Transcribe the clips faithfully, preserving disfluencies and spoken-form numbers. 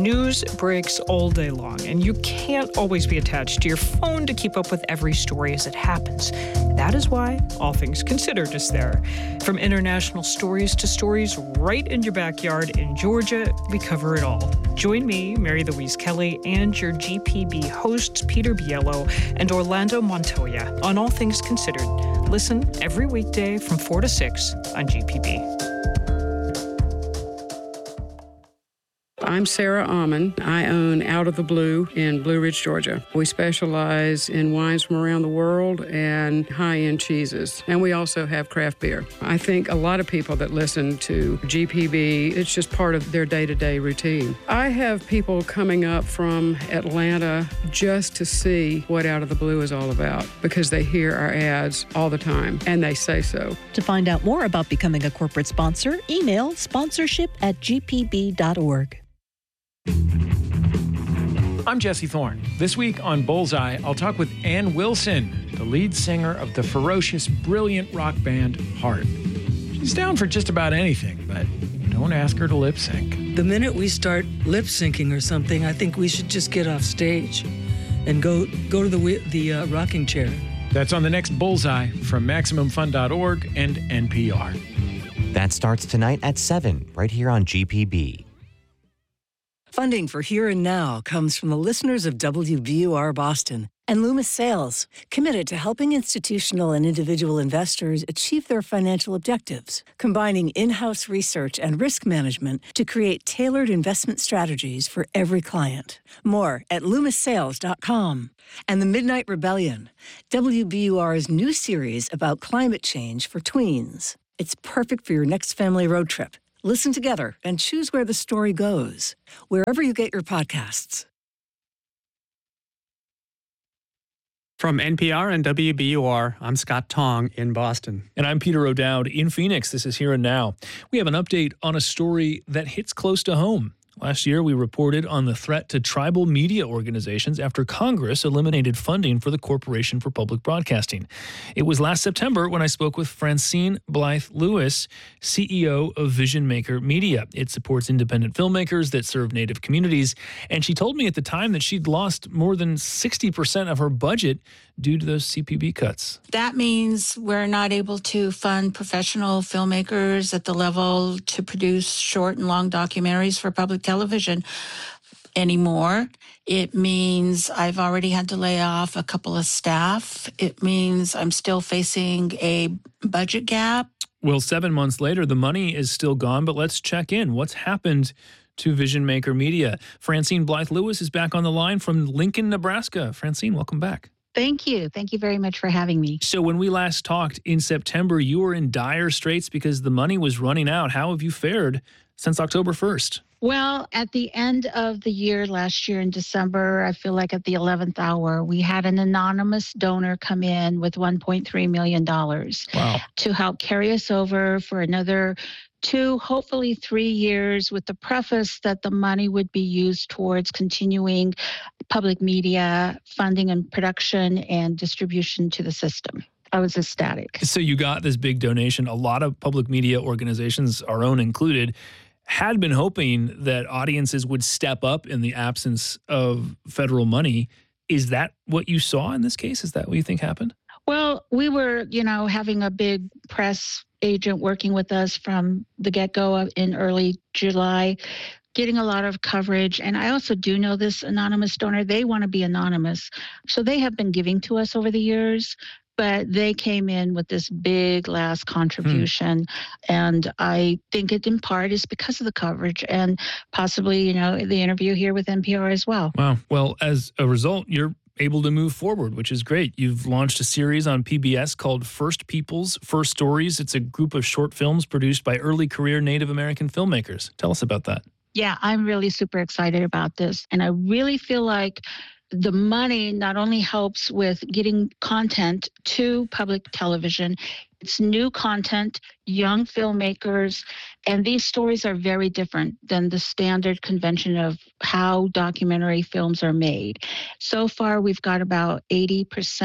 News breaks all day long, and you can't always be attached to your phone to keep up with every story as it happens. That is why All Things Considered is there. From international stories to stories right in your backyard in Georgia, we cover it all. Join me, Mary Louise Kelly, and your G P B hosts, Peter Biello and Orlando Montoya, on All Things Considered. Listen every weekday from four to six on G P B. I'm Sarah Almond. I own Out of the Blue in Blue Ridge, Georgia. We specialize in wines from around the world and high-end cheeses. And we also have craft beer. I think a lot of people that listen to G P B, it's just part of their day-to-day routine. I have people coming up from Atlanta just to see what Out of the Blue is all about because they hear our ads all the time and they say so. To find out more about becoming a corporate sponsor, email sponsorship at g p b dot org. I'm Jesse Thorne. This week on Bullseye, I'll talk with Ann Wilson, the lead singer of the ferocious, brilliant rock band Heart. She's down for just about anything, but don't ask her to lip sync. The minute we start lip syncing or something, I think we should just get off stage and go go to the the uh, rocking chair. That's on the next Bullseye from Maximum Fun dot org and N P R. That starts tonight at seven, right here on G P B. Funding for Here and Now comes from the listeners of W B U R Boston and Loomis Sales, committed to helping institutional and individual investors achieve their financial objectives, combining in-house research and risk management to create tailored investment strategies for every client. More at loomis sales dot com. And The Midnight Rebellion, W B U R's new series about climate change for tweens. It's perfect for your next family road trip. Listen together and choose where the story goes, wherever you get your podcasts. From N P R and W B U R, I'm Scott Tong in Boston. And I'm Peter O'Dowd in Phoenix. This is Here and Now. We have an update on a story that hits close to home. Last year, we reported on the threat to tribal media organizations after Congress eliminated funding for the Corporation for Public Broadcasting. It was last September when I spoke with Francine Blythe Lewis, C E O of Vision Maker Media. It supports independent filmmakers that serve Native communities. And she told me at the time that she'd lost more than sixty percent of her budget due to those C P B cuts. That means we're not able to fund professional filmmakers at the level to produce short and long documentaries for public television anymore. It means I've already had to lay off a couple of staff. It means I'm still facing a budget gap. Well, seven months later, the money is still gone, but let's check in. What's happened to Vision Maker Media? Francine Blythe Lewis is back on the line from Lincoln, Nebraska. Francine, welcome back. Thank you. Thank you very much for having me. So when we last talked in September, you were in dire straits because the money was running out. How have you fared since October first? Well, at the end of the year last year in December, I feel like at the eleventh hour, we had an anonymous donor come in with one point three million dollars wow. to help carry us over for another two, hopefully three years, with the preface that the money would be used towards continuing public media funding and production and distribution to the system. I was ecstatic. So you got this big donation. A lot of public media organizations, our own included, had been hoping that audiences would step up in the absence of federal money. Is that what you saw in this case? Is that what you think happened? Well, we were, you know, having a big press agent working with us from the get-go in early July, getting a lot of coverage. And I also do know this anonymous donor, they want to be anonymous. So they have been giving to us over the years, but they came in with this big last contribution. Hmm. And I think it in part is because of the coverage and possibly, you know, the interview here with N P R as well. Wow. Well, as a result, you're able to move forward, which is great. You've launched a series on P B S called First Peoples, First Stories. It's a group of short films produced by early career Native American filmmakers. Tell us about that. Yeah, I'm really super excited about this. And I really feel like the money not only helps with getting content to public television, it's new content, young filmmakers, and these stories are very different than the standard convention of how documentary films are made. So far, we've got about eighty percent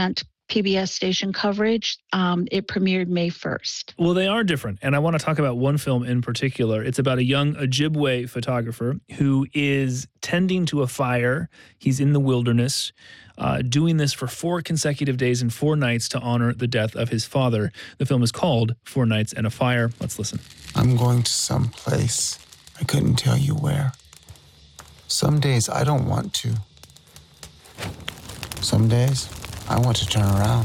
P B S station coverage. Um, it premiered May first. Well, they are different. And I want to talk about one film in particular. It's about a young Ojibwe photographer who is tending to a fire. He's in the wilderness, uh, doing this for four consecutive days and four nights to honor the death of his father. The film is called Four Nights and a Fire. Let's listen. I'm going to some place. I couldn't tell you where. Some days I don't want to. Some days I want to turn around.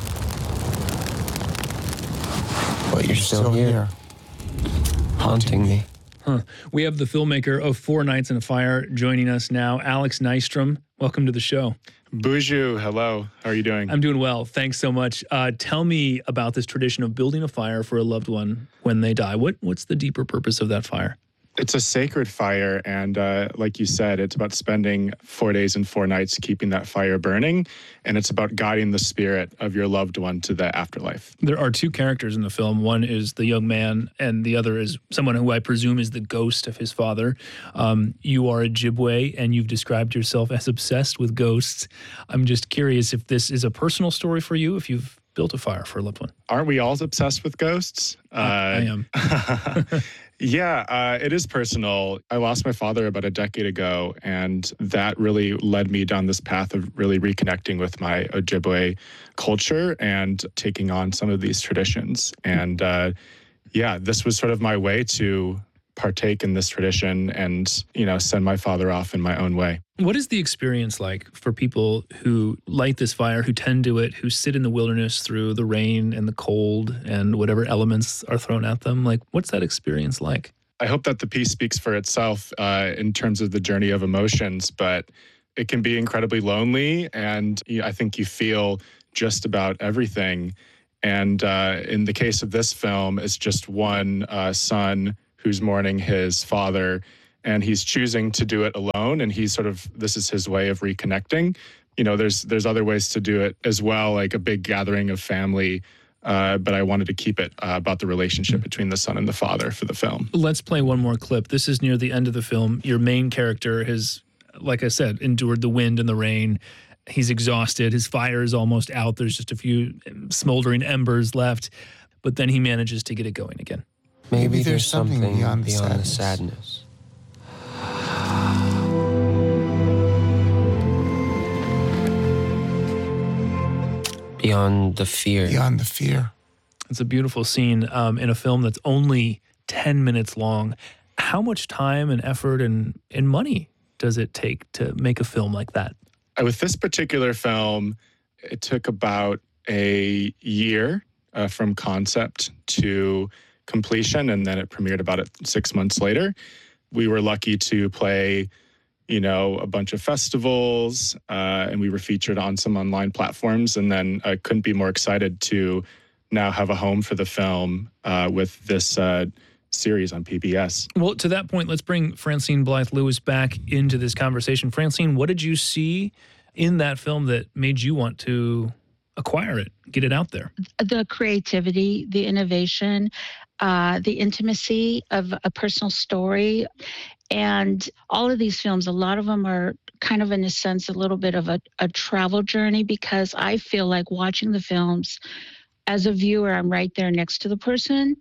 But you're still, still here, here, haunting me. Huh. We have the filmmaker of Four Nights and a Fire joining us now, Alex Nystrom. Welcome to the show. Bonjour. Hello. How are you doing? I'm doing well. Thanks so much. Uh, tell me about this tradition of building a fire for a loved one when they die. What What's the deeper purpose of that fire? It's a sacred fire, and uh, like you said, it's about spending four days and four nights keeping that fire burning, and it's about guiding the spirit of your loved one to the afterlife. There are two characters in the film. One is the young man, and the other is someone who I presume is the ghost of his father. Um, you are Ojibwe, and you've described yourself as obsessed with ghosts. I'm just curious if this is a personal story for you, if you've built a fire for a loved one. Aren't we all obsessed with ghosts? Uh, I am. Yeah, uh, it is personal. I lost my father about a decade ago, and that really led me down this path of really reconnecting with my Ojibwe culture and taking on some of these traditions. And uh, yeah, this was sort of my way to partake in this tradition and, you know, send my father off in my own way. What is the experience like for people who light this fire, who tend to it, who sit in the wilderness through the rain and the cold and whatever elements are thrown at them? Like, what's that experience like? I hope that the piece speaks for itself uh, in terms of the journey of emotions, but it can be incredibly lonely, and I think you feel just about everything. And uh, in the case of this film, it's just one uh, son who's mourning his father, and he's choosing to do it alone. And he's sort of, this is his way of reconnecting. You know, there's there's other ways to do it as well, like a big gathering of family. Uh, but I wanted to keep it uh, about the relationship between the son and the father for the film. Let's play one more clip. This is near the end of the film. Your main character has, like I said, endured the wind and the rain. He's exhausted. His fire is almost out. There's just a few smoldering embers left. But then he manages to get it going again. Maybe, Maybe there's, there's something, something beyond, beyond the sadness. Beyond the fear. Beyond the fear. It's a beautiful scene um, in a film that's only ten minutes long. How much time and effort and, and money does it take to make a film like that? With this particular film, it took about a year uh, from concept to completion, and then it premiered about it six months later. We were lucky to play, you know, a bunch of festivals, uh, and we were featured on some online platforms, and then I couldn't be more excited to now have a home for the film uh, with this uh, series on P B S. Well, to that point, let's bring Francine Blythe Lewis back into this conversation. Francine, what did you see in that film that made you want to acquire it, get it out there? The creativity, the innovation, uh, the intimacy of a personal story. And all of these films, a lot of them are kind of, in a sense, a little bit of a, a travel journey, because I feel like watching the films, as a viewer, I'm right there next to the person,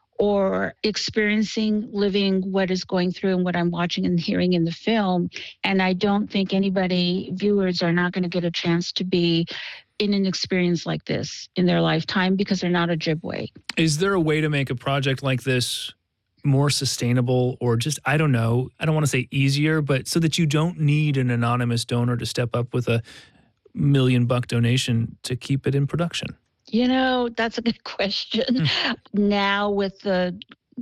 or experiencing, living what is going through and what I'm watching and hearing in the film. And I don't think anybody, viewers, are not going to get a chance to be in an experience like this in their lifetime because they're not Ojibwe. Is there a way to make a project like this more sustainable, or just, I don't know, I don't want to say easier, but so that you don't need an anonymous donor to step up with a million buck donation to keep it in production? You know, that's a good question. Now with the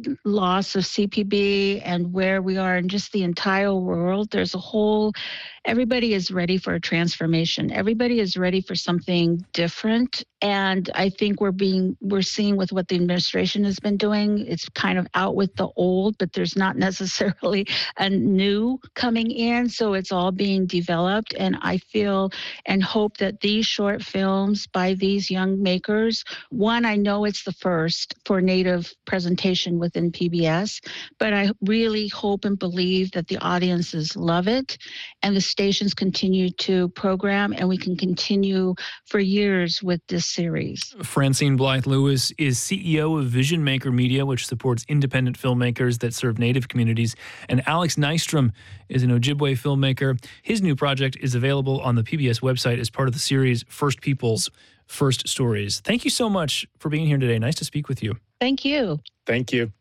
loss of C P B and where we are in just the entire world, there's a whole, everybody is ready for a transformation. Everybody is ready for something different. And I think we're being, we're seeing with what the administration has been doing, it's kind of out with the old, but there's not necessarily a new coming in. So it's all being developed. And I feel and hope that these short films by these young makers, one, I know it's the first for Native presentation within P B S. But I really hope and believe that the audiences love it and the stations continue to program and we can continue for years with this series. Francine Blythe Lewis is C E O of Vision Maker Media, which supports independent filmmakers that serve Native communities. And Alex Nystrom is an Ojibwe filmmaker. His new project is available on the P B S website as part of the series First Peoples, First Stories. Thank you so much for being here today. Nice to speak with you. Thank you. Thank you.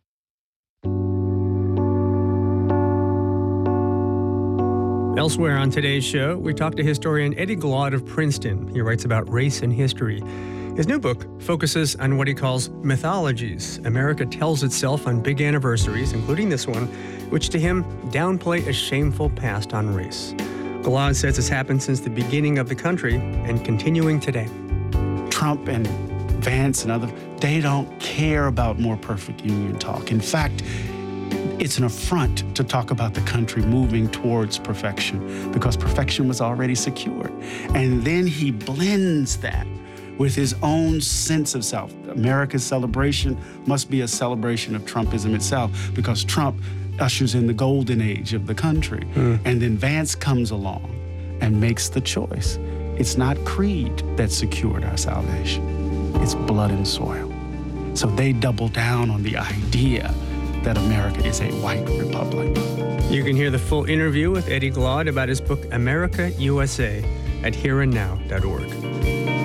Elsewhere on today's show, we talk to historian Eddie Glaude of Princeton. He writes about race and history. His new book focuses on what he calls mythologies. America tells itself on big anniversaries, including this one, which to him downplay a shameful past on race. Glaude says it's happened since the beginning of the country and continuing today. Trump and Vance and others, they don't care about more perfect union talk. In fact, it's an affront to talk about the country moving towards perfection because perfection was already secured. And then he blends that with his own sense of self. America's celebration must be a celebration of Trumpism itself because Trump ushers in the golden age of the country. Mm. And then Vance comes along and makes the choice. It's not creed that secured our salvation. It's blood and soil. So they double down on the idea that America is a white republic. You can hear the full interview with Eddie Glaude about his book, America, U S A, at here and now dot org.